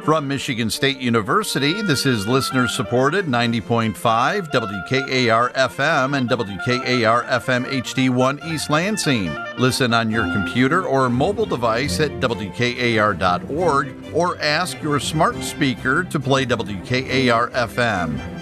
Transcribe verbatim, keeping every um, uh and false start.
From Michigan State University, this is listener-supported ninety point five W K A R F M and W K A R F M H D one East Lansing. Listen on your computer or mobile device at W K A R dot org or ask your smart speaker to play W K A R F M.